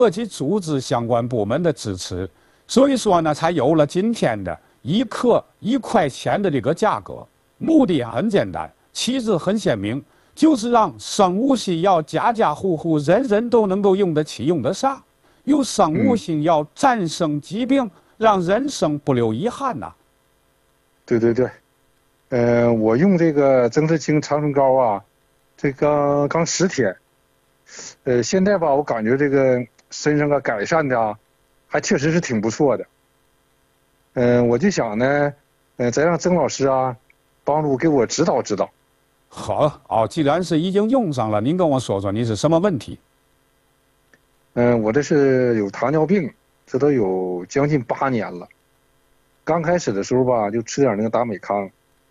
各级组织相关部门的支持，所以说呢，才有了今天的1克1块钱的这个价格。目的很简单，旗帜很鲜明，就是让生物西药家家户户人人都能够用得起、用得上，用生物新药战胜疾病，让人生不留遗憾呐。 对对对，我用这个增智清长春膏啊，这刚10天，现在吧，我感觉这个身上改善的啊，还确实是挺不错的。我就想呢，再让曾老师啊，帮助给我指导指导。 好哦，既然是已经用上了，您跟我说说你是什么问题？ 我这是有糖尿病，这都有将近8年了。刚开始的时候吧，就吃点那个达美康。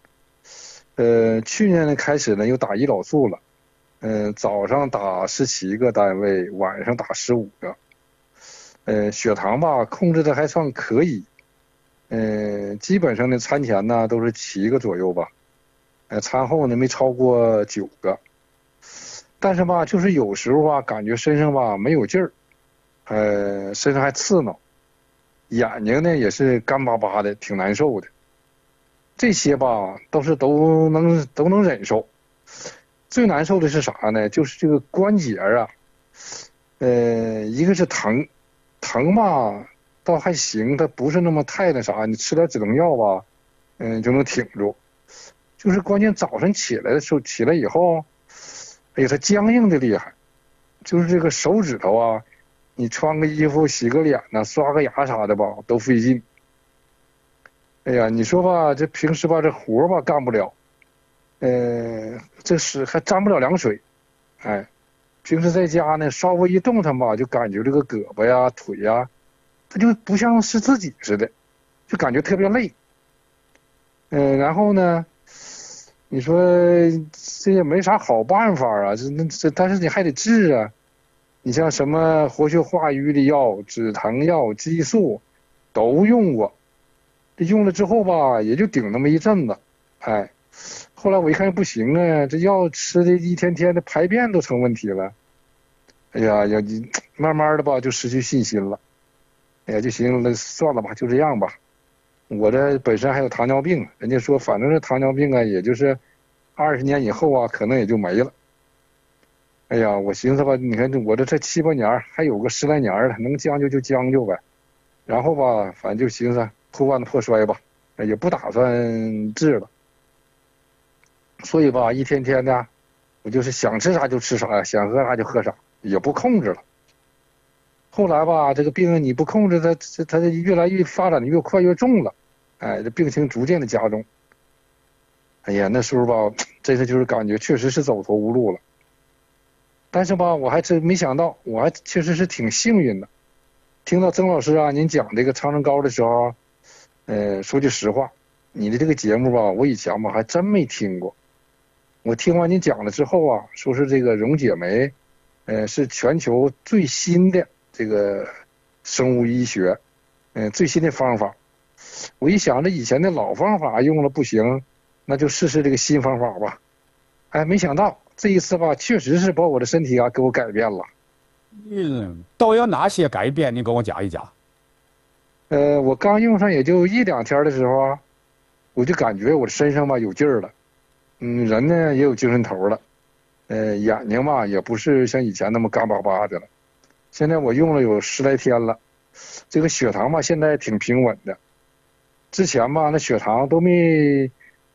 去年呢开始呢又打胰岛素了，早上打17个单位，晚上打15个。血糖吧控制的还算可以，基本上呢餐前呢都是7个左右吧，餐后呢没超过9个。但是吧，就是有时候吧，感觉身上吧没有劲儿，身上还刺挠，眼睛呢也是干巴巴的，挺难受的。这些吧都能忍受，最难受的是啥呢？就是这个关节啊，一个是疼吧，倒还行，它不是那么太那啥，你吃点止疼药吧，就能挺住。就是关键早上起来的时候，起来以后，哎呀，它僵硬的厉害，就是这个手指头啊，你穿个衣服、洗个脸呐、刷个牙啥的吧，都费劲。哎呀，你说吧，这平时吧，这活吧干不了，这是还沾不了凉水，哎，平时在家呢，稍微一动弹吧，就感觉这个胳膊呀、腿呀，它就不像是自己似的，就感觉特别累。然后呢，你说这也没啥好办法啊，但是你还得治啊。你像什么活血化瘀的药、止疼药、激素，都用过。这用了之后吧，也就顶那么一阵子，哎，后来我一看不行啊，这药吃的一天天的排便都成问题了。哎呀，你慢慢的吧就失去信心了。哎呀，就行了，算了吧，就这样吧。我这本身还有糖尿病，人家说反正是糖尿病啊，也就是20年以后啊，可能也就没了。哎呀，我寻思吧，你看我这7、8年，还有个10来年了，能将就就将就呗。然后吧，反正就寻思破罐子破摔吧，也不打算治了。所以吧，一天天的，我就是想吃啥就吃啥，想喝啥就喝啥，也不控制了。后来吧，这个病你不控制它越来越发展的越快越重了，哎，这病情逐渐的加重。哎呀，那时候吧，真是就是感觉确实是走投无路了。但是吧，我还真没想到，我还确实是挺幸运的。听到曾老师啊，您讲这个长春膏的时候，说句实话，你的这个节目吧，我以前吧还真没听过。我听完您讲了之后啊，说是这个溶解酶，是全球最新的这个生物医学，最新的方法。我一想，这以前的老方法用了不行，那就试试这个新方法吧。哎，没想到这一次吧，确实是把我的身体啊给我改变了。 都有哪些改变？你给我讲一讲。 我刚用上也就1、2天的时候啊，我就感觉我的身上吧有劲儿了，人呢也有精神头了，眼睛吧也不是像以前那么干巴巴的了。现在我用了有10来天了，这个血糖吧现在挺平稳的。之前吧那血糖都没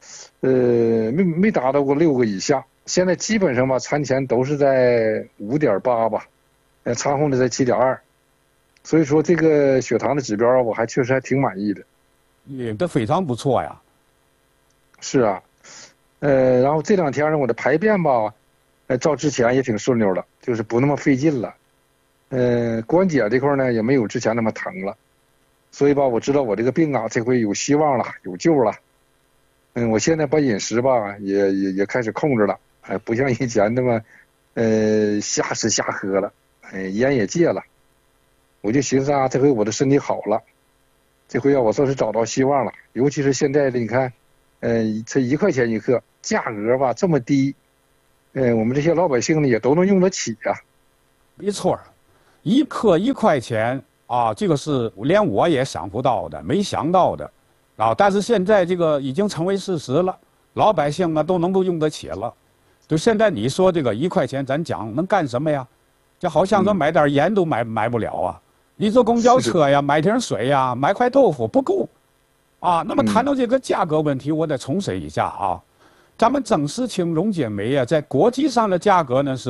达到过6个以下，现在基本上吧餐前都是在5.8吧，餐后呢在7.2。所以说这个血糖的指标我还确实还挺满意的。 这非常不错呀。 是啊，然后这2天呢，我的排便吧，照之前也挺顺溜的，就是不那么费劲了。关节这块呢也没有之前那么疼了，所以吧，我知道我这个病啊，这回有希望了，有救了。我现在把饮食吧也开始控制了，不像以前那么，瞎吃瞎喝了，烟也戒了。我就寻思啊，这回我的身体好了，这回啊我算是找到希望了。尤其是现在的你看，这1块钱1克，价格吧这么低，我们这些老百姓呢也都能用得起啊。 没错， 一克1块钱啊，这个是连我也想不到的，没想到的，啊，但是现在这个已经成为事实了，老百姓啊都能够用得起了。就现在你说这个1块钱，咱讲能干什么呀？就好像咱买点盐都买不了啊！你坐公交车呀，买瓶水呀，买块豆腐不够，啊。那么谈到这个价格问题，我得重申一下啊，咱们正式青溶解酶啊，在国际上的价格呢是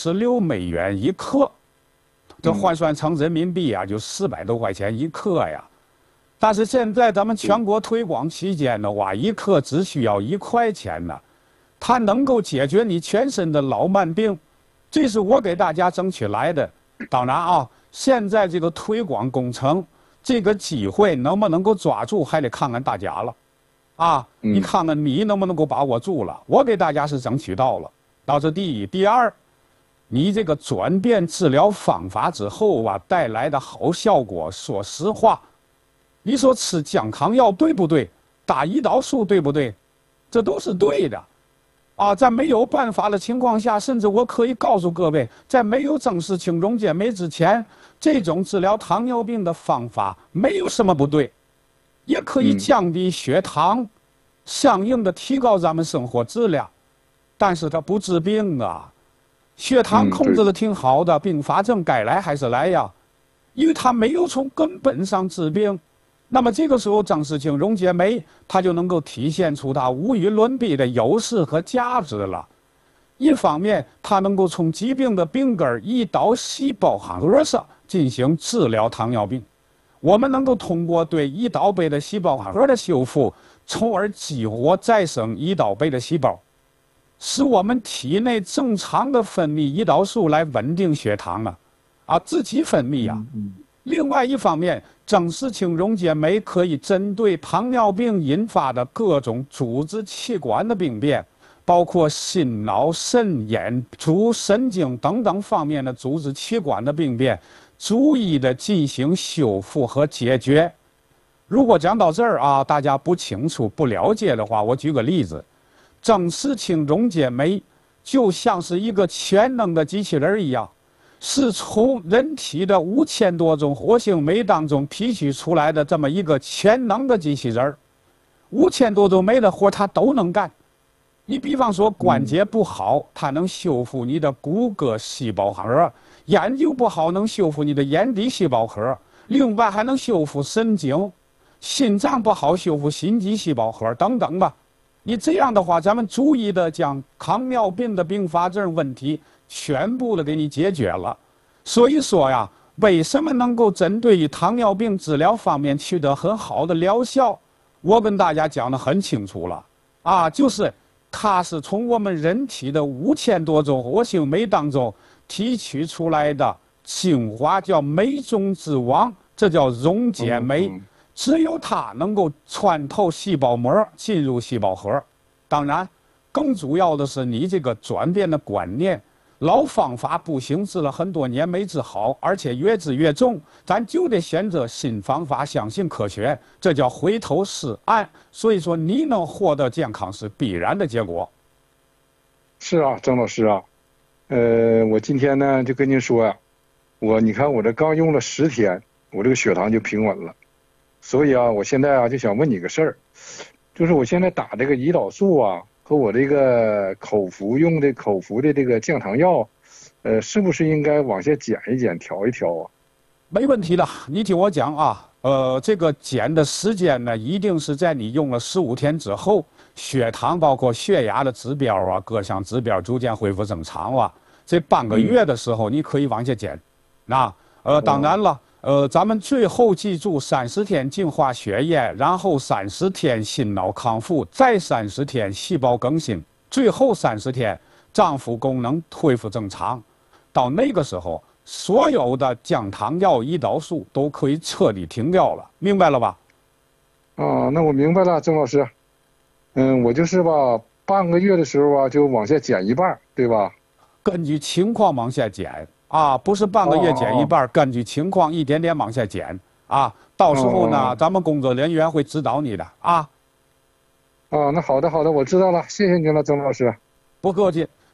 $56一克，这换算成人民币啊，就400多块钱一克呀。但是现在咱们全国推广期间的话，一克只需要1块钱呢，它能够解决你全身的老慢病，这是我给大家争取来的。当然啊，现在这个推广工程，这个机会能不能够抓住，还得看看大家了。啊，你看看你能不能够把握住了？我给大家是争取到了，到这第一。第二，你这个转变治疗方法之后啊，带来的好效果，说实话，你说吃降糖药对不对？打胰岛素对不对？这都是对的。啊，在没有办法的情况下，甚至我可以告诉各位，在没有正式青溶解酶之前，这种治疗糖尿病的方法没有什么不对，也可以降低血糖，相应的提高咱们生活质量，但是它不治病啊。血糖控制的挺好的，并发症该来还是来呀，因为它没有从根本上治病。那么这个时候，正式青溶解酶它就能够体现出它无与伦比的优势和价值了。一方面，它能够从疾病的病根胰岛细胞核上进行治疗糖尿病，我们能够通过对胰岛杯的细胞核的修复，从而激活再生胰岛杯的细胞，使我们体内正常的分泌胰岛素来稳定血糖啊，自己分泌呀。另外一方面，正式青溶解酶可以针对糖尿病引发的各种组织器官的病变，包括心脑肾眼足神经等等方面的组织器官的病变，逐一的进行修复和解决。如果讲到这儿啊，大家不清楚不了解的话，我举个例子，正式青溶解酶就像是一个全能的机器人一样，是从人体的5000多种活性酶当中提取出来的这么一个全能的机器人，5000多种酶的活它都能干。你比方说关节不好，它能修复你的骨骼细胞核；眼睛不好，能修复你的眼底细胞核；另外还能修复神经。心脏不好，修复心肌细胞核等等吧。你这样的话，咱们逐一的将糖尿病的并发症问题全部的给你解决了。所以说呀，为什么能够针对于糖尿病治疗方面取得很好的疗效？我跟大家讲得很清楚了啊，就是它是从我们人体的5000多种活性酶当中提取出来的精华，叫酶中之王，这叫溶解酶。只有它能够穿透细胞膜进入细胞核。当然，更主要的是你这个转变的观念，老方法不行，治了很多年没治好，而且越治越重，咱就得选择新方法，相信科学，这叫回头是岸。所以说，你能获得健康是必然的结果。 是啊，郑老师啊，我今天呢就跟您说呀，你看我这刚用了10天，我这个血糖就平稳了。所以啊，我现在啊就想问你个事儿，就是我现在打这个胰岛素啊，和我这个口服的这个降糖药，是不是应该往下减一减，调一调啊？ 没问题的，你听我讲啊，这个减的时间呢，一定是在你用了15天之后，血糖包括血压的指标啊，各项指标逐渐恢复正常啊，这半个月的时候你可以往下减。当然了。咱们最后记住30天净化血液，然后30天心脑康复，再30天细胞更新，最后30天脏腑功能恢复正常。到那个时候，所有的降糖药、胰岛素都可以彻底停掉了，明白了吧？ 啊，那我明白了，郑老师。我就是吧，半个月的时候啊，就往下减一半，对吧？ 根据情况往下减。啊，不是半个月减一半，根据情况一点点往下减啊。到时候呢，咱们工作人员会指导你的啊。 那好的，我知道了，谢谢您了，曾老师。 不客气。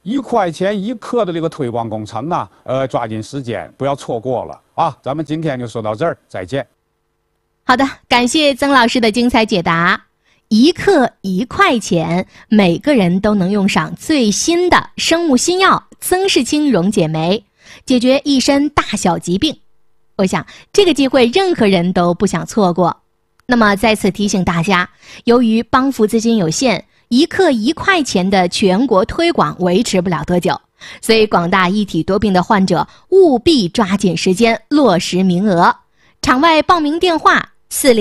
1块钱1克的这个推广工程啊，抓紧时间，不要错过了啊！咱们今天就说到这儿，再见。 好的，感谢曾老师的精彩解答。1克1块钱，每个人都能用上最新的生物新药曾氏清溶解酶，解决一身大小疾病。我想这个机会任何人都不想错过。那么再次提醒大家，由于帮扶资金有限，1克1块钱的全国推广维持不了多久，所以广大一体多病的患者务必抓紧时间落实名额。场外报名电话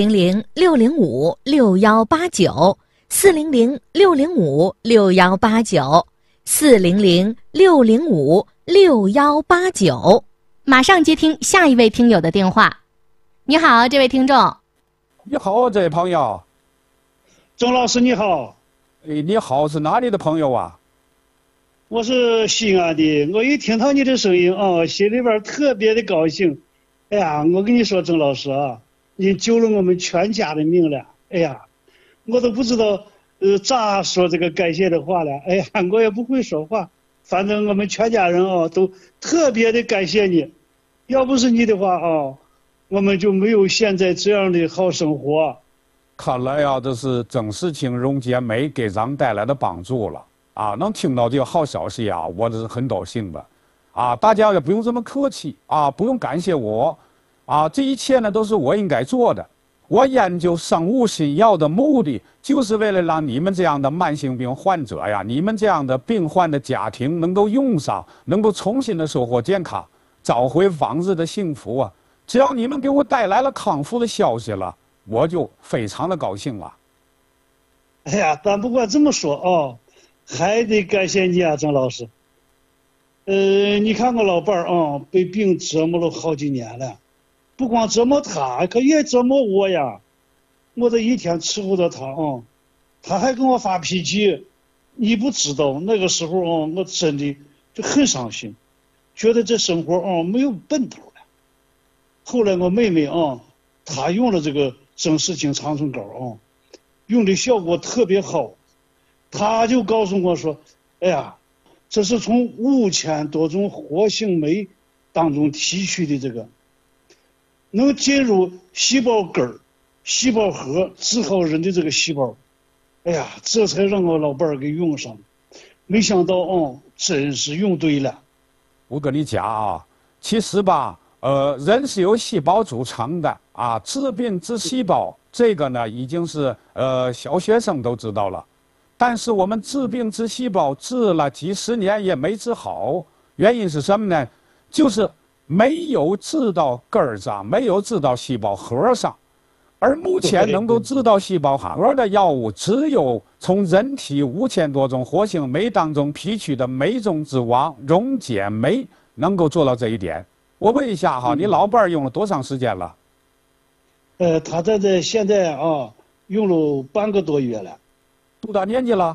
400-605-6189，400-605-6189，马上接听下一位听友的电话。你好，这位听众。 你好，这位朋友。 钟老师你好。 你好，是哪里的朋友啊？ 我是西安的，我一听到你的声音啊，心里边特别的高兴。哎呀，我跟你说，钟老师啊，你救了我们全家的命了。哎呀，我都不知道咋说这个感谢的话了。哎呀，我也不会说话，反正我们全家人啊都特别的感谢你。要不是你的话啊，我们就没有现在这样的好生活。 看来呀，这是曾氏清溶解酶给咱带来的帮助了啊！能听到这个好消息啊，我这是很高兴的啊！大家也不用这么客气啊，不用感谢我啊，这一切呢都是我应该做的。我研究生物新药的目的，就是为了让你们这样的慢性病患者呀，你们这样的病患的家庭能够用上，能够重新的收获健康，找回往日的幸福啊！只要你们给我带来了康复的消息了，我就非常的高兴了。 哎呀，咱不管这么说哦，还得感谢你啊，郑老师。你看我老伴儿啊，被病折磨了好几年了，不光折磨他，可也折磨我呀。我这一天伺候着他啊，他还跟我发脾气。你不知道那个时候啊，我真的就很伤心，觉得这生活啊没有奔头了。后来我妹妹啊，她用了这个曾氏清长春膏啊，用的效果特别好。她就告诉我说：“哎呀，这是从5000多种活性酶当中提取的这个，能进入细胞根儿、细胞核，治好人的这个细胞。”哎呀，这才让我老伴儿给用上。没想到真是用对了。 我跟你讲啊，其实吧。人是由细胞组成的啊，治病治细胞，这个呢已经是小学生都知道了。但是我们治病治细胞治了几十年也没治好，原因是什么呢？就是没有治到根儿上，没有治到细胞核上。而目前能够治到细胞核的药物，只有从人体5000多种活性酶当中提取的酶中之王溶解酶能够做到这一点。我问一下哈，你老伴儿用了多长时间了？ 他在现在啊，用了半个多月了。 多大年纪了？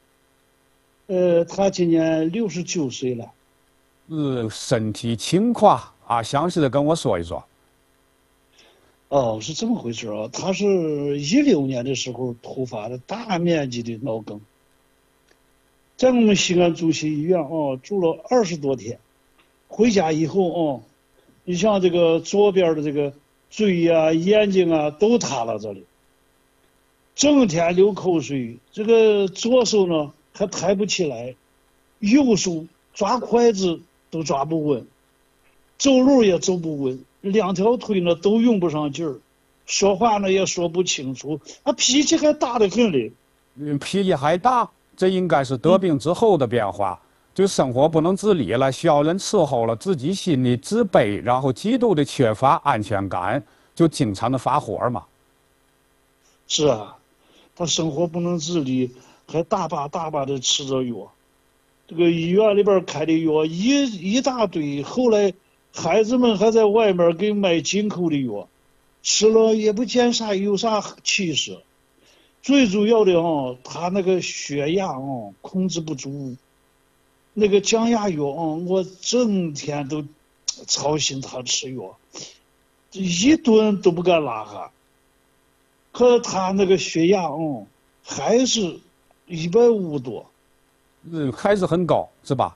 他今年69岁了。 身体情况啊，详细的跟我说一说。 哦，是这么回事啊，他是16年的时候突发的大面积的脑梗，在我们西安中心医院住了20多天。回家以后你像这个左边的这个嘴呀、眼睛啊都塌了这里，整天流口水，这个左手呢还抬不起来，右手抓筷子都抓不稳，走路也走不稳，2条腿呢都用不上劲儿，说话呢也说不清楚，脾气还大得很嘞。 脾气还大，这应该是得病之后的变化。就生活不能自理了，需要人伺候了，自己心里自卑，然后极度的缺乏安全感，就经常的发火嘛。 是啊，他生活不能自理，还大把的吃着药，这个医院里边开的药一大堆，后来孩子们还在外面给买进口的药，吃了也不见有啥起色。最主要的他那个血压控制不住。那个降压药我整天都操心他吃药，一顿都不敢拉下。可他那个血压还是150多， 还是很高，是吧？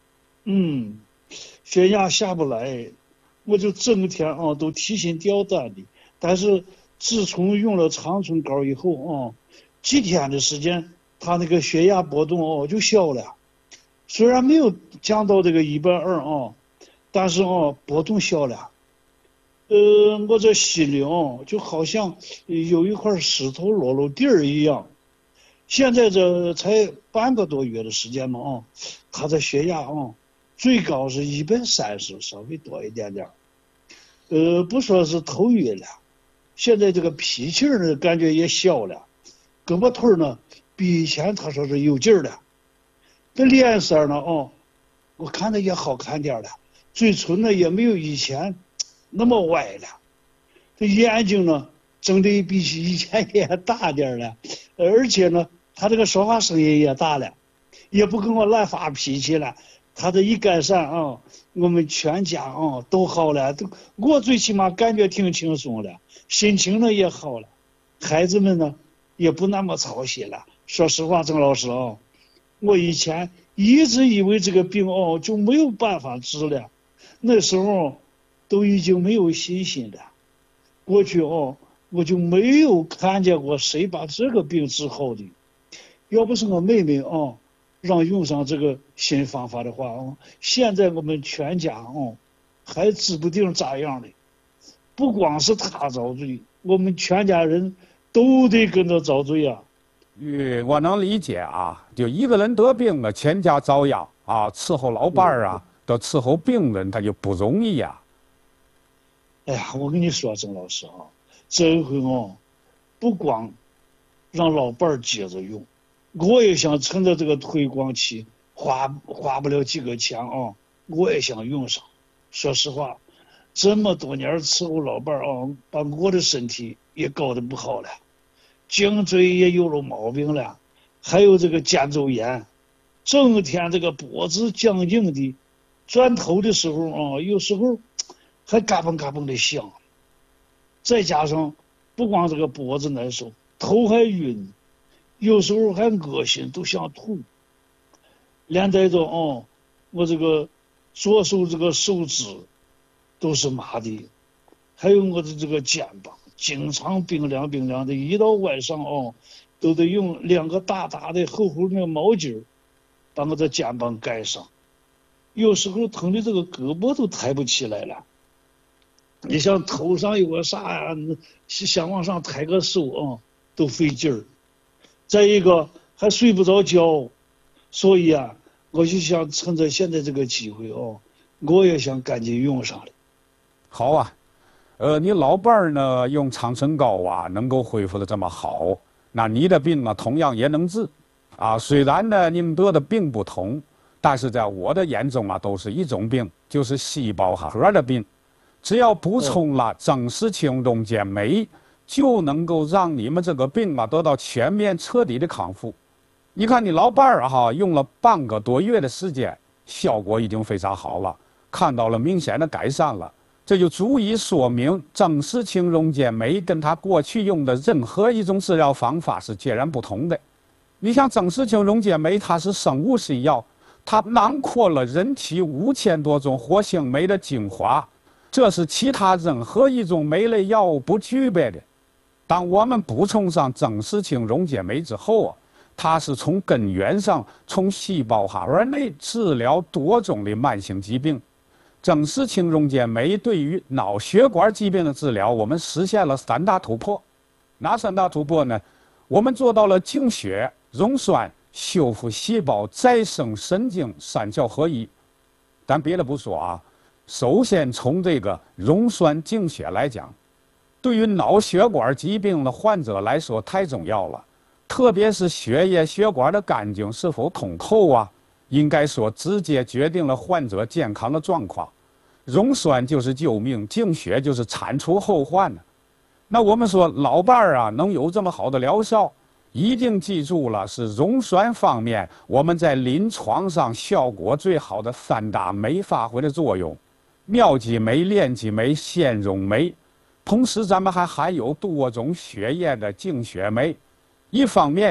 血压下不来，我就整天都提心吊胆的。但是自从用了长春膏以后几天的时间，他那个血压波动就小了。虽然没有降到这个120但是波动小了。我这心里就好像有一块石头落地儿一样。现在这才半个多月的时间嘛他的血压最高是130，稍微多一点点。不说是头晕了，现在这个脾气呢感觉也小了，胳膊腿呢比以前他说是有劲儿了。这脸色呢我看着也好看点了，嘴唇呢也没有以前那么歪了，这眼睛呢睁得比起以前也大点了，而且呢他这个说话声音也大了，也不跟我乱发脾气了。他这一改善我们全家都好了，我最起码感觉挺轻松了，心情呢也好了，孩子们呢也不那么操心了。说实话，郑老师我以前一直以为这个病就没有办法治了，那时候都已经没有信心了。过去我就没有看见过谁把这个病治好的。要不是我妹妹让用上这个新方法的话现在我们全家还指不定咋样的。不光是他遭罪，我们全家人都得跟着遭罪啊。 我能理解啊，就一个人得病了，全家遭殃啊，伺候老伴儿都伺候病人，他就不容易呀。 哎呀，我跟你说，郑老师这回不光让老伴儿接着用，我也想趁着这个推广期，花不了几个钱我也想用上。说实话，这么多年伺候老伴儿把我的身体也搞得不好了，颈椎也有了毛病了，还有这个肩周炎，整天这个脖子僵硬的，转头的时候有时候还嘎嘣嘎嘣的响，再加上不光这个脖子难受，头还晕，有时候还恶心，都想吐。连带着我这个左手这个手指都是麻的，还有我的这个肩膀经常冰凉冰凉的，一到晚上都得用2个大大的厚厚的毛巾把我的肩膀盖上，有时候疼的这个胳膊都抬不起来了。你像头上有个啥呀，想往上抬个手都费劲儿。再一个还睡不着觉，所以我就想趁着现在这个机会我也想赶紧用上来。 好啊，你老伴儿呢用长春膏能够恢复的这么好，那你的病同样也能治啊。虽然呢你们得的病不同，但是在我的眼中都是一种病，就是细胞核的病。只要补充了增石青溶解酶，就能够让你们这个病得到全面彻底的康复。你看你老伴儿用了半个多月的时间，效果已经非常好了，看到了明显的改善了，这就足以说明增石青溶解酶跟他过去用的任何一种治疗方法是截然不同的。你像增石青溶解酶，它是生物性药，它囊括了人体5000多种活性酶的精华，这是其他任何一种酶类药物不具备的。当我们补充上增石青溶解酶之后它是从根源上，从细胞核内治疗多种的慢性疾病。增石青溶解酶对于脑血管疾病的治疗，我们实现了3大突破。哪3大突破呢？我们做到了净血、溶栓、修复细胞、再生神经3效合一。咱别的不说首先从这个溶栓净血来讲，对于脑血管疾病的患者来说太重要了，特别是血液血管的干净是否通透应该说直接决定了患者健康的状况。溶栓就是救命，净血就是铲除后患那我们说老伴儿能有这么好的疗效，一定记住了是溶栓方面我们在临床上效果最好的3大酶发挥的作用：妙激酶、链激酶、纤溶酶。同时咱们还含有多种血液的净血酶，一方面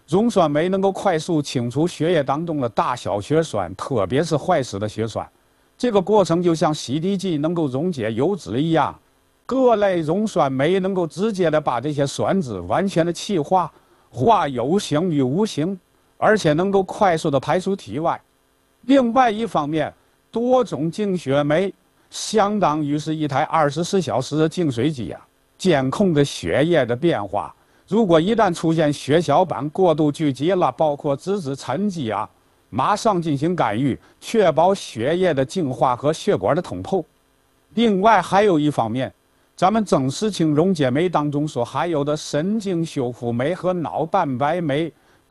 溶酸酶能够快速清除血液当中的大小血栓，特别是坏死的血栓。这个过程就像洗涤剂能够溶解油脂一样，各类溶酸酶能够直接的把这些酸质完全的气化，化有形于无形，而且能够快速的排出体外。另外一方面，多种净血酶相当于是一台24小时的净水机啊，监控着血液的变化。如果一旦出现血小板过度聚集了，包括脂质沉积啊，马上进行干预，确保血液的净化和血管的通透。另外还有一方面，咱们增视氢溶解酶当中所含有的神经修复酶和脑蛋白酶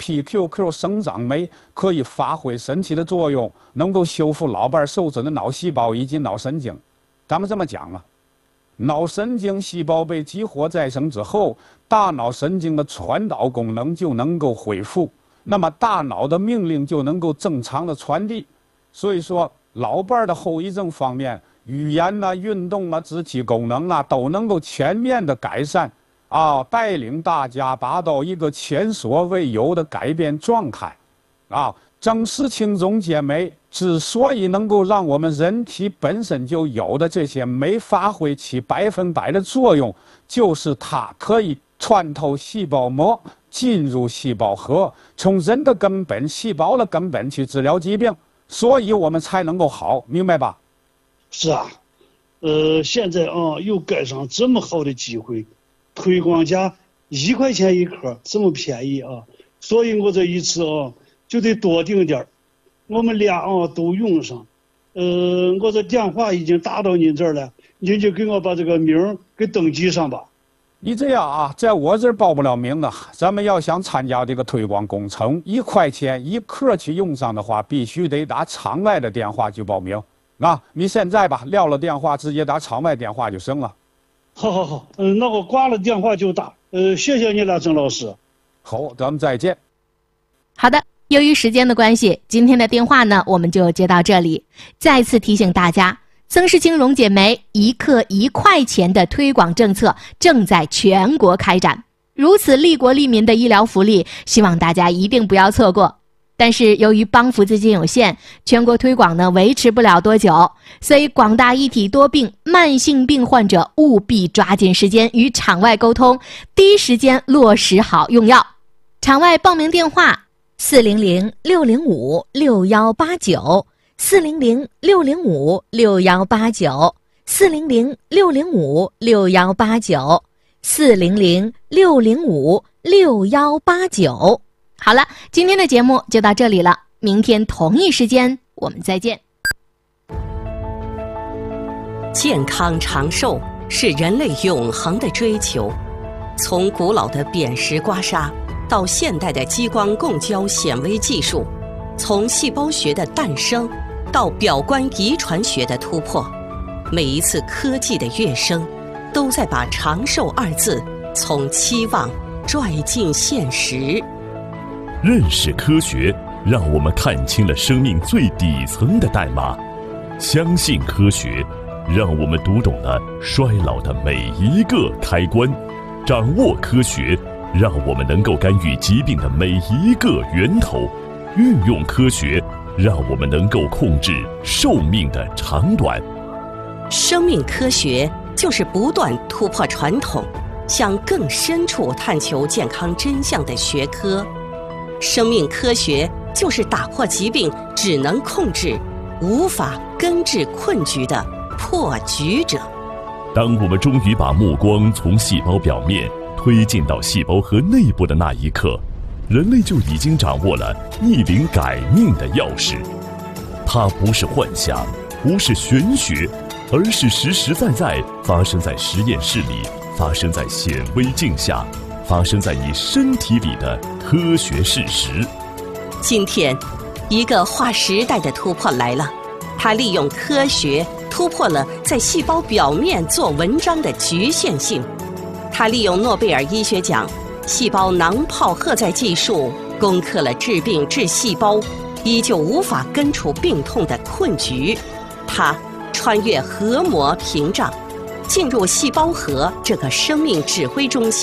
PQQ 生长酶可以发挥神奇的作用，能够修复老伴受损的脑细胞以及脑神经。咱们这么讲啊，脑神经细胞被激活再生之后，大脑神经的传导功能就能够恢复，那么大脑的命令就能够正常的传递。所以说老伴的后遗症方面，语言啊、运动啊、肢体功能啊都能够全面的改善啊，带领大家达到一个前所未有的改变状态啊。增视氢溶解酶之所以能够让我们人体本身就有的这些酶发挥其100%的作用，就是它可以穿透细胞膜，进入细胞核，从人的根本、细胞的根本去治疗疾病，所以我们才能够好，明白吧？ 是啊，现在啊又赶上这么好的机会，推广价1块钱一颗，这么便宜啊，所以我这一次啊就得多订点儿，我们俩啊都用上。我这电话已经打到您这儿了，您就给我把这个名给登记上吧。 你这样啊，在我这儿报不了名的，咱们要想参加这个推广工程，1块钱1颗去用上的话，必须得打场外的电话去报名。啊，你现在吧撂了电话，直接打场外电话就行了。 好，那我挂了电话就打。谢谢你了，郑老师。 好，咱们再见。 好的，由于时间的关系，今天的电话呢我们就接到这里。再次提醒大家，增视氢溶解酶1克1块钱的推广政策正在全国开展，如此利国利民的医疗福利，希望大家一定不要错过。但是由于帮扶资金有限，全国推广呢维持不了多久，所以广大一体多病、慢性病患者务必抓紧时间与场外沟通，第一时间落实好用药。场外报名电话400-605-6189 400-605-6189 400-605-6189 400-605-6189。好了，今天的节目就到这里了，明天同一时间我们再见。 健康长寿是人类永恒的追求，从古老的扁石刮痧到现代的激光共焦显微技术，从细胞学的诞生到表观遗传学的突破，每一次科技的跃升，都在把长寿二字从期望拽进现实。 认识科学，让我们看清了生命最底层的代码；相信科学，让我们读懂了衰老的每一个开关；掌握科学，让我们能够干预疾病的每一个源头；运用科学，让我们能够控制寿命的长短。 生命科学就是不断突破传统，向更深处探求健康真相的学科。生命科学就是打破疾病只能控制，无法根治困局的破局者。 当我们终于把目光从细胞表面推进到细胞核内部的那一刻，人类就已经掌握了逆龄改命的钥匙。它不是幻想，不是玄学，而是实实在在发生在实验室里，发生在显微镜下，发生在你身体里的科学事实。 今天，一个划时代的突破来了，它利用科学突破了在细胞表面做文章的局限性。它利用诺贝尔医学奖细胞囊泡荷载技术，攻克了治病治细胞依旧无法根除病痛的困局。它穿越核膜屏障，进入细胞核这个生命指挥中心，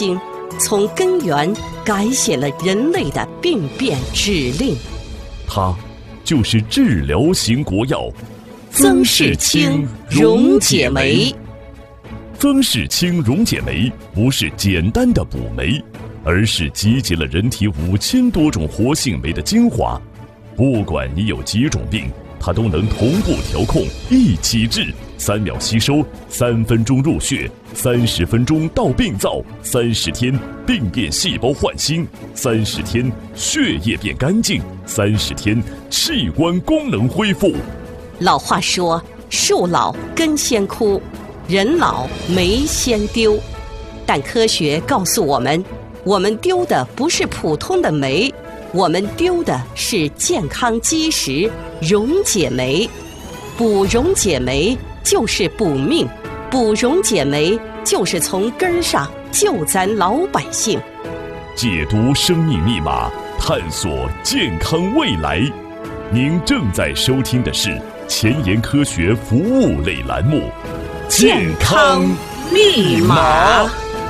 从根源改写了人类的病变指令。 它就是治疗型国药曾氏清溶解酶。 曾氏清溶解酶不是简单的补酶，而是集结了人体5000多种活性酶的精华。不管你有几种病，它都能同步调控，一起治，3秒吸收，3分钟入血，30分钟到病灶，30天病变细胞换新，30天血液变干净，30天器官功能恢复。 老话说，树老根先枯，人老酶先丢。但科学告诉我们，我们丢的不是普通的酶，我们丢的是健康基石溶解酶。补溶解酶就是补命，补溶解酶就是从根儿上救咱老百姓。 解读生命密码，探索健康未来。您正在收听的是前沿科学服务类栏目《 健康密码》。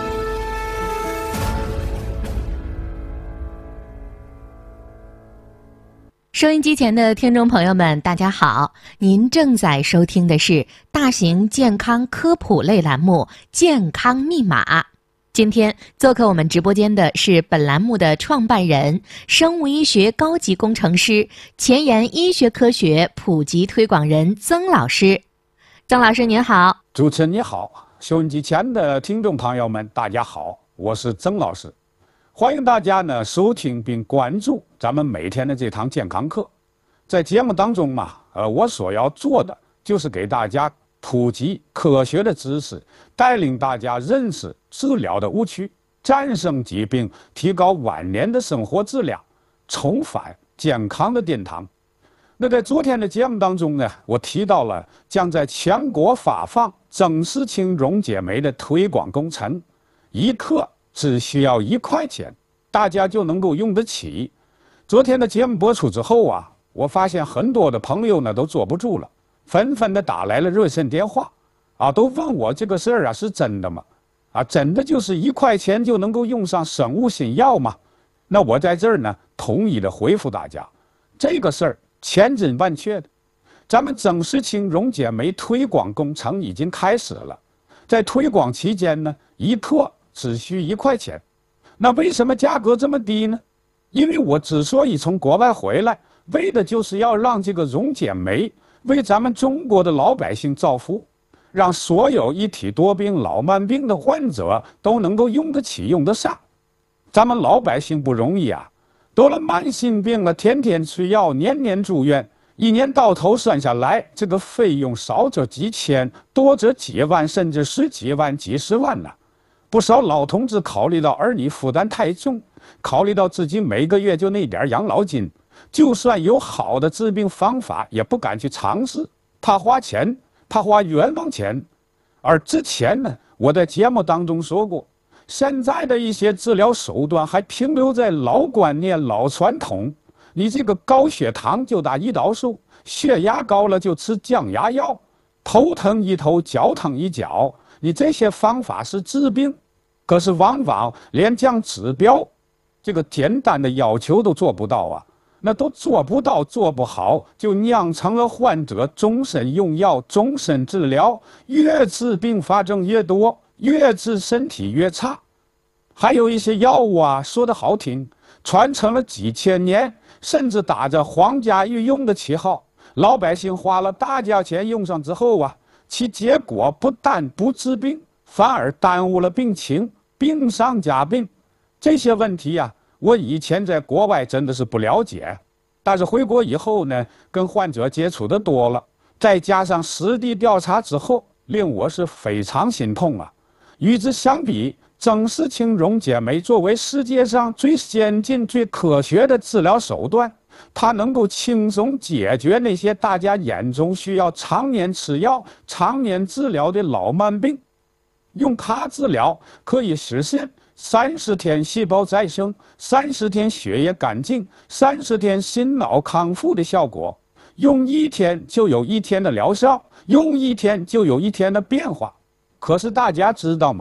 收音机前的听众朋友们，大家好！您正在收听的是大型健康科普类栏目《健康密码》。今天做客我们直播间的是本栏目的创办人、生物医学高级工程师、前沿医学科学普及推广人曾老师。曾老师您好。 主持人你好，收音机前的听众朋友们大家好，我是曾老师。欢迎大家呢收听并关注咱们每天的这堂健康课。在节目当中嘛，我所要做的就是给大家普及科学的知识，带领大家认识治疗的误区，战胜疾病，提高晚年的生活质量，重返健康的殿堂。那在昨天的节目当中呢，我提到了将在全国发放曾氏清溶解酶的推广工程，一克只需要1块钱，大家就能够用得起。昨天的节目播出之后啊，我发现很多的朋友呢都坐不住了，纷纷的打来了热线电话，都问我这个事儿是真的吗？真的就是1块钱就能够用上生物新药吗？那我在这儿呢，统一的回复大家，这个事儿千真万确的。咱们曾氏清溶解酶推广工程已经开始了，在推广期间呢，1克只需1块钱。那为什么价格这么低呢？因为我之所以从国外回来，为的就是要让这个溶解酶为咱们中国的老百姓造福，让所有一体多病、老慢病的患者都能够用得起、用得上。咱们老百姓不容易啊，得了慢性病了，天天吃药，年年住院，一年到头算下来，这个费用少则几千，多则几万，甚至10几万、几十万呢。不少老同志考虑到儿女负担太重，考虑到自己每个月就那点养老金，就算有好的治病方法也不敢去尝试，怕花钱，怕花冤枉钱。而之前呢，我在节目当中说过，现在的一些治疗手段还停留在老观念、老传统。你这个高血糖就打胰岛素，血压高了就吃降压药，头疼一头，脚疼一脚，你这些方法是治病，可是往往连降指标这个简单的要求都做不到啊。那都做不到，做不好，就酿成了患者终身用药、终身治疗，越治并发症越多，越治身体越差。还有一些药物啊，说得好听，传承了几千年，甚至打着皇家御用的旗号，老百姓花了大价钱用上之后啊，其结果不但不治病，反而耽误了病情，病上加病。这些问题啊，我以前在国外真的是不了解，但是回国以后呢，跟患者接触的多了，再加上实地调查之后，令我是非常心痛啊。与之相比，曾氏清溶解酶作为世界上最先进、最科学的治疗手段，它能够轻松解决那些大家眼中需要常年吃药、常年治疗的老慢病。用它治疗可以实现30天细胞再生、30天血液干净、30天心脑康复的效果。用1天就有1天的疗效，用1天就有1天的变化。可是大家知道吗？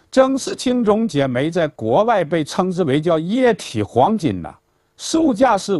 正式青种姐妹在国外被称之为叫液体黄金呐，售价是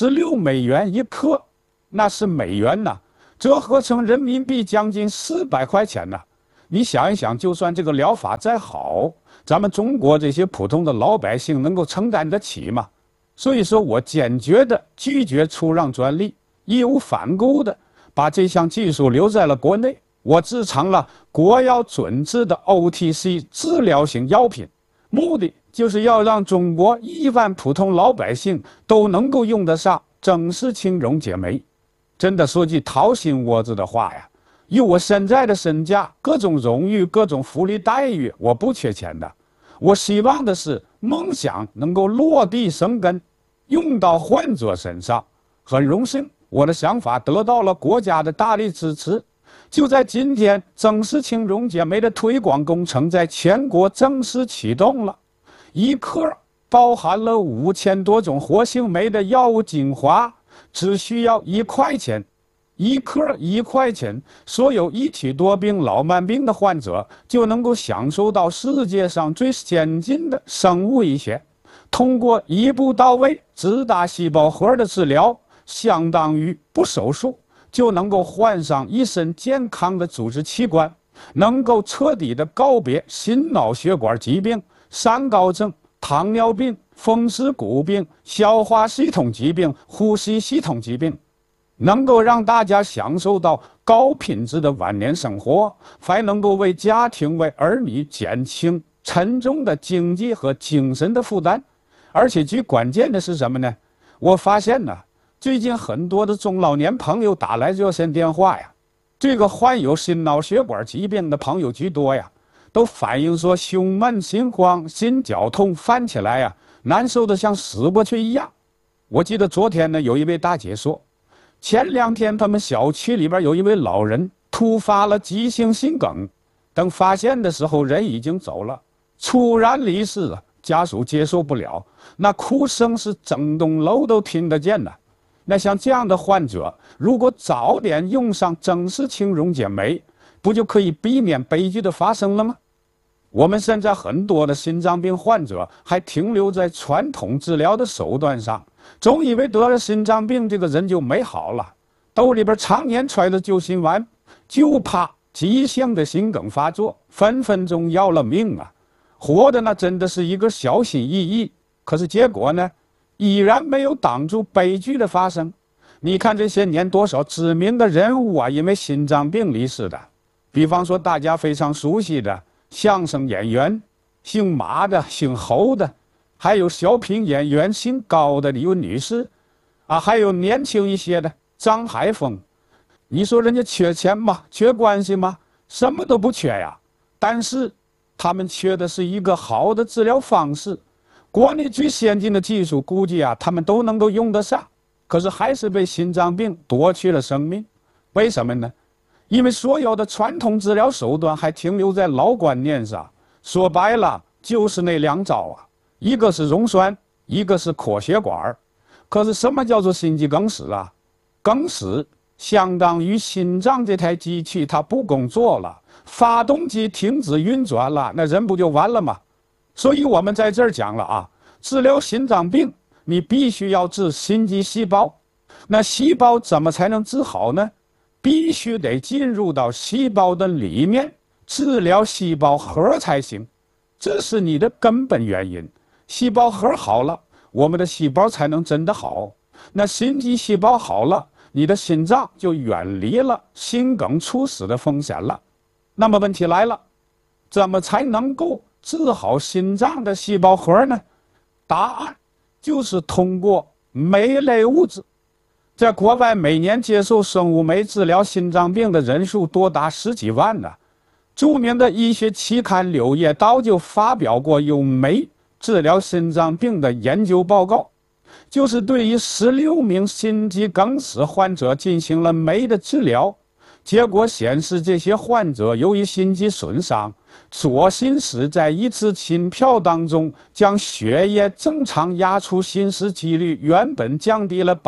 $56一克，那是美元呐，折合成人民币将近400块钱呐。你想一想，就算这个疗法再好，咱们中国这些普通的老百姓能够承担得起吗？所以说我坚决地拒绝出让专利，义无反顾地把这项技术留在了国内。我制成了国药准制的 OTC 治疗型药品，目的就是要让中国亿万普通老百姓都能够用得上正式青种姐妹。真的说句掏心窝子的话呀，以我现在的身价、各种荣誉、各种福利待遇，我不缺钱的。我希望的是梦想能够落地生根，用到患者身上。很荣幸，我的想法得到了国家的大力支持。就在今天，正式青种姐妹的推广工程在全国正式启动了。一克包含了5000多种活性酶的药物精华，只需要1块钱。一克1块钱，所有一体多病、老慢病的患者就能够享受到世界上最先进的生物医学，通过一步到位、只打细胞核的治疗，相当于不手术就能够换上一身健康的组织器官，能够彻底的告别心脑血管疾病、三高症、糖尿病、风湿骨病、消化系统疾病、呼吸系统疾病，能够让大家享受到高品质的晚年生活，还能够为家庭、为儿女减轻沉重的经济和精神的负担。而且最关键的是什么呢？我发现呢，最近很多的中老年朋友打来热线电话呀，这个患有心脑血管疾病的朋友居多呀，都反映说胸闷、心慌、心绞痛犯起来呀，难受的像死过去一样。我记得昨天呢，有一位大姐说，前2天他们小区里边有一位老人突发了急性心梗，等发现的时候人已经走了，猝然离世了，家属接受不了，那哭声是整栋楼都听得见的。那像这样的患者，如果早点用上正式青种姐妹，不就可以避免悲剧的发生了吗？我们现在很多的心脏病患者还停留在传统治疗的手段上，总以为得了心脏病这个人就没好了，兜里边常年揣着救心丸，就怕急性的心梗发作，分分钟要了命啊！活的那真的是一个小心翼翼，可是结果呢，依然没有挡住悲剧的发生。你看这些年多少知名的人物啊，因为心脏病离世的，比方说大家非常熟悉的相声演员姓马的、姓侯的，还有小品演员姓高的李玟女士啊，还有年轻一些的张海峰。你说人家缺钱吗？缺关系吗？什么都不缺呀，但是他们缺的是一个好的治疗方式。国内最先进的技术估计啊，他们都能够用得上，可是还是被心脏病夺去了生命。为什么呢？因为所有的传统治疗手段还停留在老观念上，说白了就是那2招啊，一个是溶栓，一个是扩血管。可是什么叫做心肌梗死啊？梗死相当于心脏这台机器它不工作了，发动机停止运转了，那人不就完了吗？所以我们在这儿讲了啊，治疗心脏病你必须要治心肌细胞。那细胞怎么才能治好呢？必须得进入到细胞的里面，治疗细胞核才行，这是你的根本原因。细胞核好了，我们的细胞才能真的好。那心肌细胞好了，你的心脏就远离了心梗猝死的风险了。那么问题来了，怎么才能够治好心脏的细胞核呢？答案就是通过酶类物质。在国外每年接受生物酶治疗心脏病的人数多达10几万呢。著名的医学期刊《柳叶刀》就发表过用酶治疗心脏病的研究报告，就是对于16名心肌梗死患者进行了酶的治疗，结果显示这些患者由于心肌损伤，左心室在一次心跳当中将血液正常压出心室几率原本降低了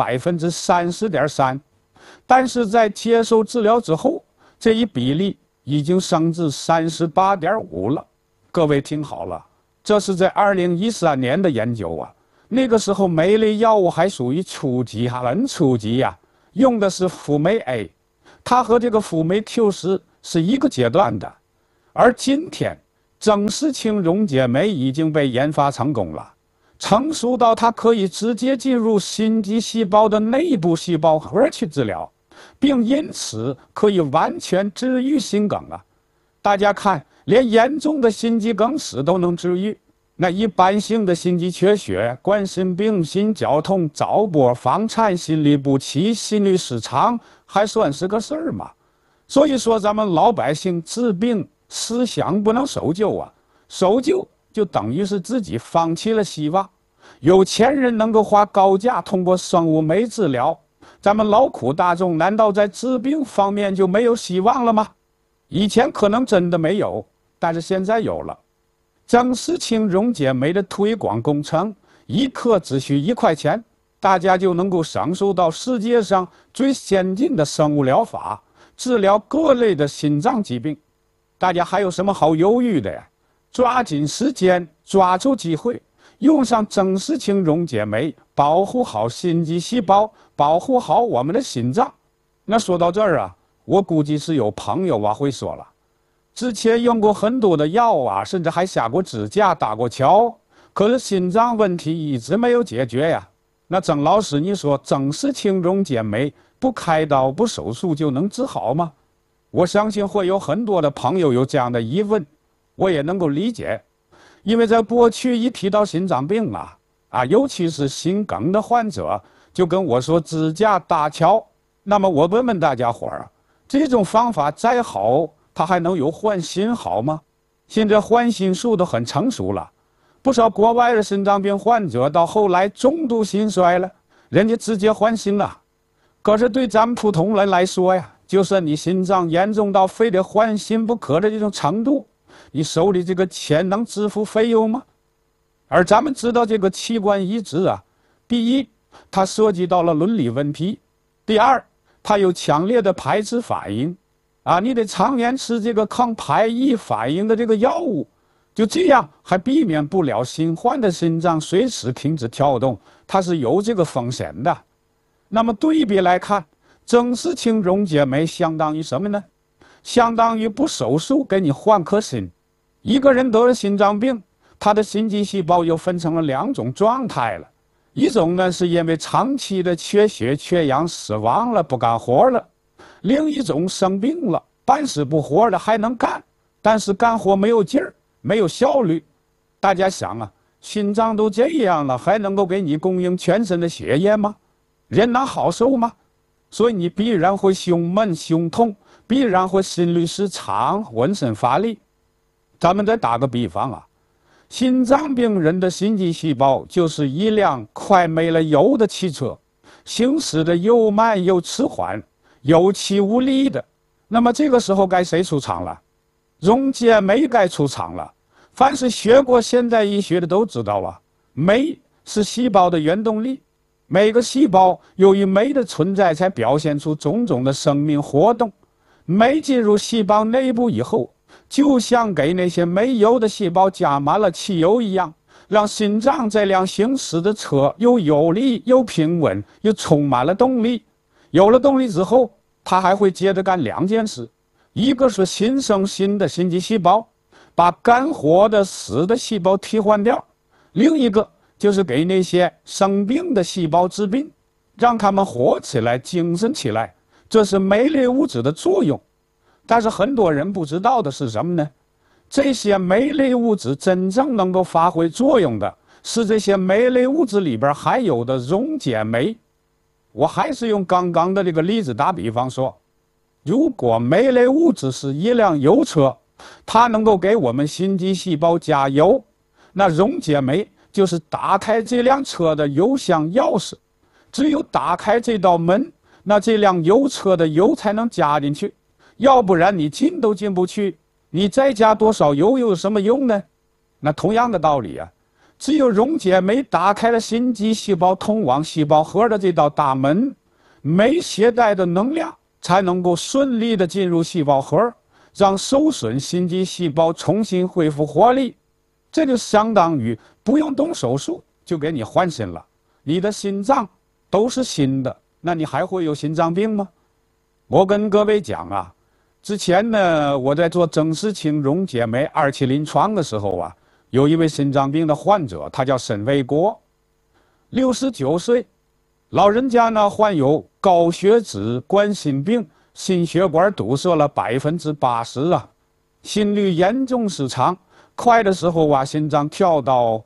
30.3%，但是在接受治疗之后，这一比例已经升至38.5%了。 各位听好了，这是在2013年的研究啊。那个时候酶类药物还属于初级，很初级呀，用的是辅酶 A， 它和这个辅酶 Q10是一个阶段的。而今天增氏氢溶解酶已经被研发成功了，成熟到它可以直接进入心肌细胞的内部细胞核去治疗，并因此可以完全治愈心梗啊！大家看，连严重的心肌梗死都能治愈，那一般性的心肌缺血、冠心病、心绞痛、早搏、房颤、心律不齐、心律失常，还算是个事儿吗？所以说，咱们老百姓治病思想不能守旧啊，守旧就等于是自己放弃了希望。有钱人能够花高价通过生物酶治疗，咱们劳苦大众难道在治病方面就没有希望了吗？以前可能真的没有，但是现在有了。增氏氢溶解酶的推广工程，一克只需1块钱，大家就能够享受到世界上最先进的生物疗法，治疗各类的心脏疾病。大家还有什么好犹豫的呀？抓紧时间，抓住机会，用上增氏氢溶解酶，保护好心肌细胞，保护好我们的心脏。那说到这儿啊，我估计是有朋友啊会说了，之前用过很多的药啊，甚至还下过支架、搭过桥，可是心脏问题一直没有解决呀。那曾老师，你说增氏氢溶解酶不开刀不手术就能治好吗？我相信会有很多的朋友有这样的疑问，我也能够理解，因为在过去一提到心脏病尤其是心梗的患者，就跟我说支架搭桥。那么我问问大家伙儿，这种方法再好，它还能有换心好吗？现在换心术都很成熟了，不少国外的心脏病患者到后来中度心衰了，人家直接换心了。可是对咱们普通人来说呀，就算你心脏严重到非得换心不可的这种程度，你手里这个钱能支付费用吗？而咱们知道这个器官移植啊，第一，它涉及到了伦理问题；第二，它有强烈的排斥反应，你得常年吃这个抗排异反应的这个药物，就这样还避免不了新换的心脏随时停止跳动，它是有这个风险的。那么对比来看，增氏氢溶解酶相当于什么呢？相当于不手术给你换颗心。一个人得了心脏病，他的心肌细胞又分成了2种状态了，一种呢是因为长期的缺血缺氧死亡了，不干活了；另一种生病了，半死不活的还能干，但是干活没有劲儿，没有效率。大家想啊，心脏都这样了，还能够给你供应全身的血液吗？人能好受吗？所以你必然会胸闷胸痛，必然会心律失常，浑身乏力。咱们再打个比方啊，心脏病人的心肌细胞就是一辆快没了油的汽车，行驶的又慢又迟缓，有气无力的。那么这个时候该谁出场了？溶解酶该出场了。凡是学过现代医学的都知道啊，酶是细胞的原动力。每个细胞由于酶的存在才表现出种种的生命活动。酶进入细胞内部以后，就像给那些没油的细胞加满了汽油一样，让心脏这辆行驶的车又有力又平稳又充满了动力。有了动力之后，它还会接着干2件事，一个是新生新的心肌细胞，把干活的死的细胞替换掉；另一个就是给那些生病的细胞治病，让他们活起来精神起来，这是酶类物质的作用。但是很多人不知道的是什么呢？这些酶类物质真正能够发挥作用的是这些酶类物质里边含有的溶解酶。我还是用刚刚的这个例子打比方说，如果酶类物质是一辆油车，它能够给我们心肌细胞加油，那溶解酶就是打开这辆车的油箱钥匙。只有打开这道门，那这辆油车的油才能加进去，要不然你进都进不去，你再加多少油又有什么用呢？那同样的道理啊，只有溶解酶打开了心肌细胞通往细胞核的这道大门，酶携带的能量才能够顺利的进入细胞核， 让受损心肌细胞重新恢复活力，这就相当于不用动手术就给你换心了。你的心脏都是新的，那你还会有心脏病吗？我跟各位讲啊，之前呢，我在做曾氏清溶解酶2期临床的时候啊，有一位心脏病的患者，他叫沈卫国，69岁，老人家呢患有高血脂、冠心病，心血管堵塞了80%啊，心律严重失常，快的时候啊，心脏跳到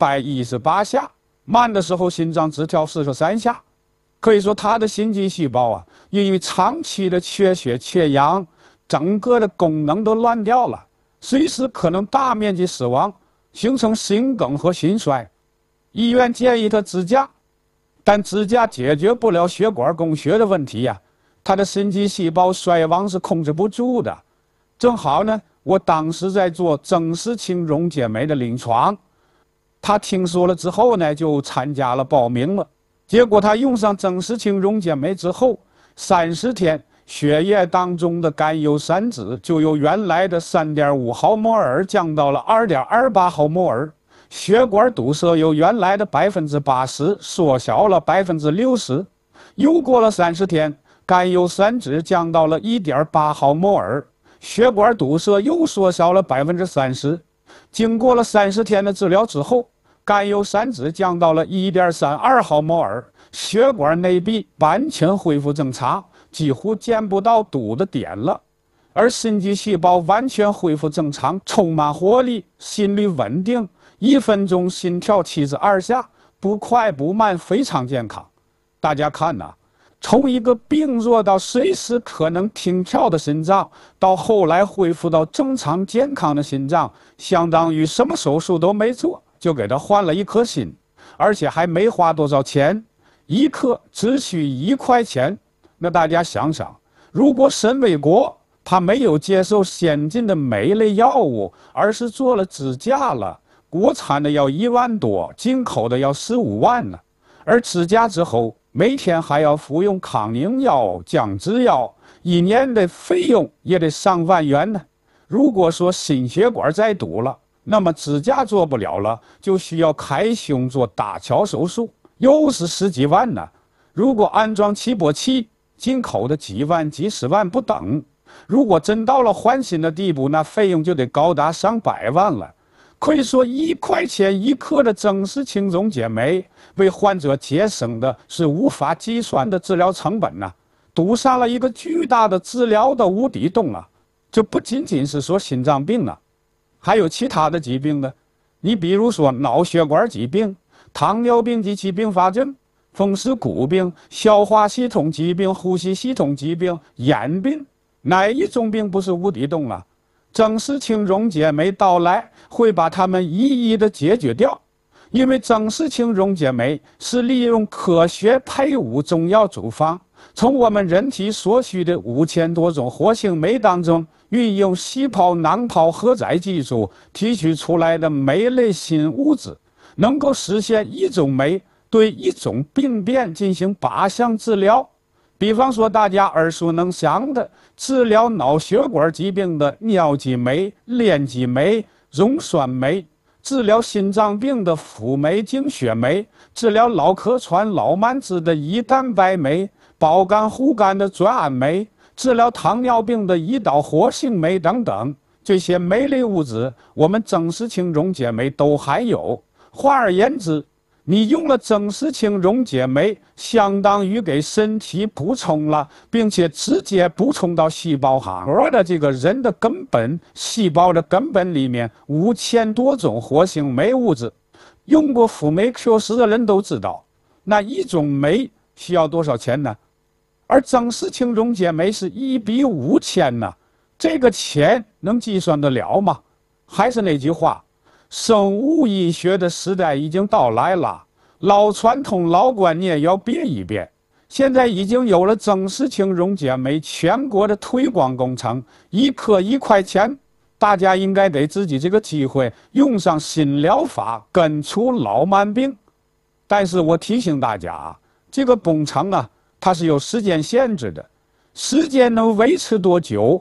118下，慢的时候心脏只跳43下。可以说他的心肌细胞啊，因为长期的缺血缺氧，整个的功能都乱掉了，随时可能大面积死亡，形成心梗和心衰。医院建议他支架，但支架解决不了血管供血的问题呀，他的心肌细胞衰亡是控制不住的。正好呢，我当时在做曾氏清溶解酶的临床，他听说了之后呢，就参加了报名了。结果他用上曾氏清溶解酶之后，30天血液当中的甘油三酯就由原来的3.5毫摩尔降到了2.28毫摩尔，血管堵塞由原来的80%缩小了60%，又过了30天，甘油三酯降到了1.8毫摩尔，血管堵塞又缩小了30%。经过了30天的治疗之后，甘油三酯降到了1.32毫摩尔，血管内壁完全恢复正常，几乎见不到堵的点了，而心肌细胞完全恢复正常，充满活力，心率稳定，1分钟心跳72下，不快不慢，非常健康。大家看呐，从一个病弱到随时可能停跳的心脏，到后来恢复到正常健康的心脏，相当于什么手术都没做，就给他换了一颗心，而且还没花多少钱，1颗只需1块钱。那大家想想，如果沈卫国他没有接受先进的酶类药物，而是做了支架了，国产的要1万多，进口的要15万呢。而支架之后，每天还要服用抗凝药、降脂药，1年的费用也得上万元呢。如果说心血管再堵了，那么支架做不了了，就需要开胸做搭桥手术，又是10几万呢。如果安装起搏器，进口的几万几10万不等。如果真到了换心的地步，那费用就得高达上百万了。可以说1块钱1克的曾氏清溶解酶，为患者节省的是无法计算的治疗成本呐，堵上了一个巨大的治疗的无底洞啊！这不仅仅是说心脏病啊，还有其他的疾病呢。你比如说脑血管疾病、糖尿病及其并发症、风湿骨病、消化系统疾病、呼吸系统疾病、眼病，哪一种病不是无底洞啊？曾氏清溶解酶到来会把它们一一的解决掉，因为曾氏清溶解酶是利用科学配伍中药组方，从我们人体所需的5000多种活性酶当中，运用细胞囊泡荷载技术提取出来的酶类新物质，能够实现一种酶对一种病变进行靶向治疗。比方说大家耳熟能详的治疗脑血管疾病的尿激酶、链激酶、溶酸酶，治疗心脏病的辅酶、净血酶，治疗脑壳传脑慢支的胰蛋白酶、保肝护肝的转氨酶，治疗糖尿病的胰岛活性酶等等，这些酶类物质我们曾氏清溶解酶都含有。换而言之，你用了曾氏清溶解酶，相当于给身体补充了，并且直接补充到细胞核的这个人的根本细胞的根本里面5000多种活性酶物质。用过辅酶 Q10的人都知道，那一种酶需要多少钱呢？而曾氏清溶解酶是1比5000呢，这个钱能计算得了吗？还是那句话，生物医学的时代已经到来了，老传统老观念要变一变。现在已经有了曾氏清溶解酶全国的推广工程，1克1块钱，大家应该给自己这个机会，用上新疗法，根除老慢病。但是我提醒大家啊，这个工程啊，它是有时间限制的，时间能维持多久，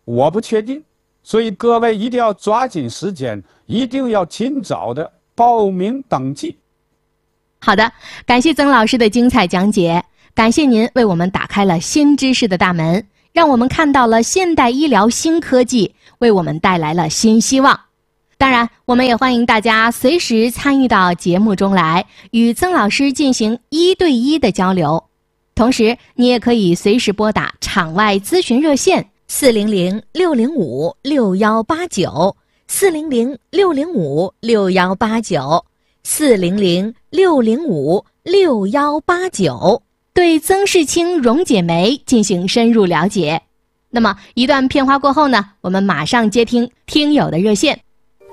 我不确定。所以各位一定要抓紧时间，一定要尽早的报名登记。 好的，感谢曾老师的精彩讲解，感谢您为我们打开了新知识的大门，让我们看到了现代医疗新科技，为我们带来了新希望。当然，我们也欢迎大家随时参与到节目中来，与曾老师进行1对1的交流。同时，你也可以随时拨打场外咨询热线400-605-6189，400-605-6189，对曾氏清溶解酶进行深入了解。那么一段片花过后呢，我们马上接听听友的热线。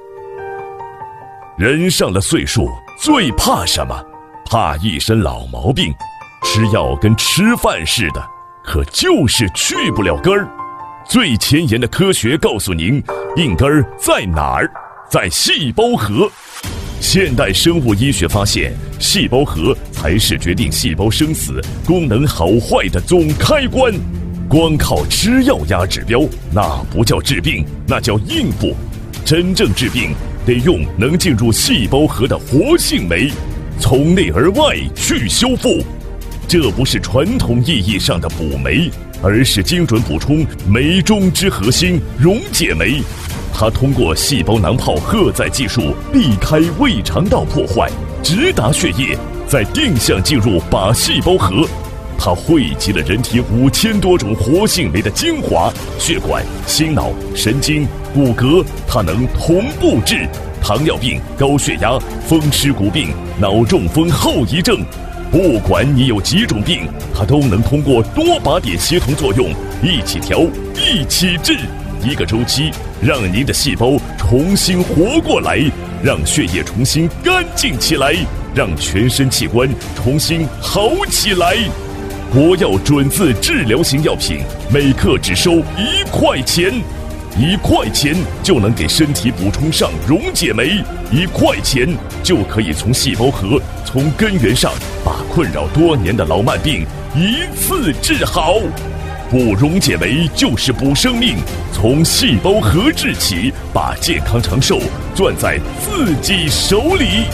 人上了岁数最怕什么？怕一身老毛病，吃药跟吃饭似的，可就是去不了根儿。最前沿的科学告诉您，病根儿在哪儿？在细胞核。现代生物医学发现，细胞核才是决定细胞生死、功能好坏的总开关。光靠吃药压指标，那不叫治病，那叫应付。真正治病，得用能进入细胞核的活性酶，从内而外去修复。这不是传统意义上的补酶，而是精准补充酶中之核心溶解酶。它通过细胞囊泡荷载技术，避开胃肠道破坏，直达血液，再定向进入靶细胞核。它汇集了人体5000多种活性酶的精华，血管、心脑、神经、骨骼，它能同步治糖尿病、高血压、风湿骨病、脑中风后遗症。不管你有几种病，它都能通过多靶点协同作用，一起调，一起治，一个周期，让您的细胞重新活过来，让血液重新干净起来，让全身器官重新好起来。国药准字治疗型药品，每克只收1块钱，1块钱就能给身体补充上溶解酶，1块钱就可以从细胞核、从根源上把困扰多年的老慢病一次治好。补溶解酶就是补生命，从细胞核治起，把健康长寿攥在自己手里。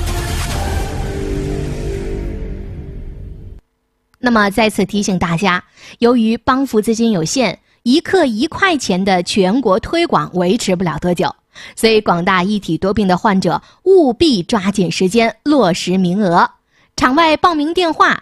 那么再次提醒大家，由于帮扶资金有限，1克1块钱的全国推广维持不了多久，所以广大一体多病的患者务必抓紧时间落实名额。场外报名电话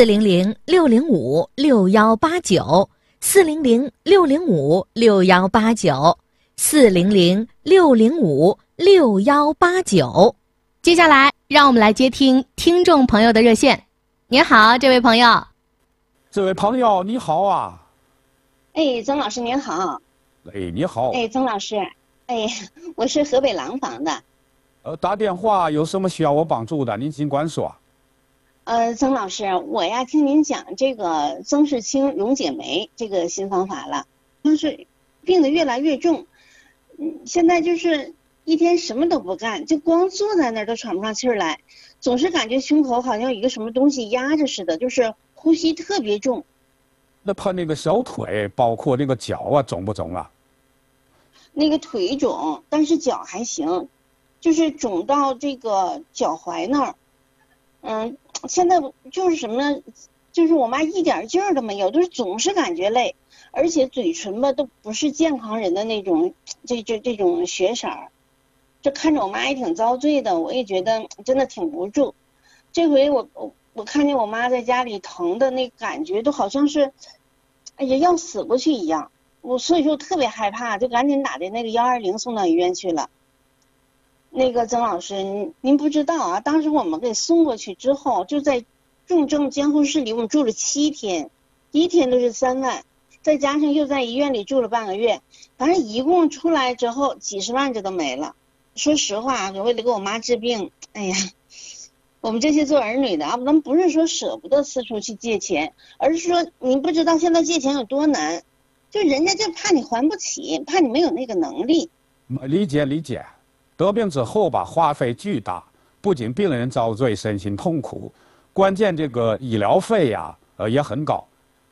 400-605-6189，400-605-6189。接下来让我们来接听听众朋友的热线。您好，这位朋友。 这位朋友你好啊。 哎，曾老师您好。 哎，你好。 哎，曾老师，哎，我是河北廊坊的。 打电话有什么需要我帮助的，您尽管说。 曾老师，我呀听您讲这个曾氏清溶解酶这个新方法了，就是病得越来越重，现在就是一天什么都不干，就光坐在那儿都喘不上气儿来，总是感觉胸口好像有一个什么东西压着似的，就是呼吸特别重。 那他那个小腿包括那个脚啊，肿不肿啊？ 那个腿肿，但是脚还行，就是肿到这个脚踝那儿。现在就是什么呢？就是我妈一点劲儿都没有，就是总是感觉累，而且嘴唇吧都不是健康人的那种，这种血色儿，这看着我妈也挺遭罪的，我也觉得真的挺无助。这回我看见我妈在家里疼的那感觉，都好像是，哎呀要死过去一样。所以说特别害怕，就赶紧打的那个120送到医院去了。那个曾老师，您不知道啊，当时我们给送过去之后，就在重症监护室里我们住了7天，一天都是3万，再加上又在医院里住了半个月，反正一共出来之后几十万这都没了。说实话，为了给我妈治病，哎呀，我们这些做儿女的啊，咱们不是说舍不得四处去借钱，而是说您不知道现在借钱有多难，就人家就怕你还不起，怕你没有那个能力。 理解。得病之后吧，花费巨大，不仅病人遭罪，身心痛苦，关键这个医疗费呀，也很高。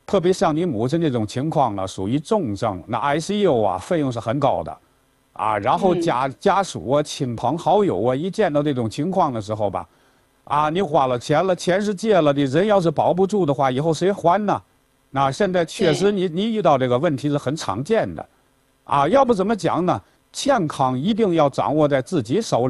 特别像你母亲这种情况呢，属于重症，那 ICU 啊费用是很高的，啊，然后家属啊、亲朋好友啊，一见到这种情况的时候吧，啊，你花了钱了，钱是借了的，人要是保不住的话，以后谁还呢？那现在确实你遇到这个问题是很常见的，啊，要不怎么讲呢？健康一定要掌握在自己手里。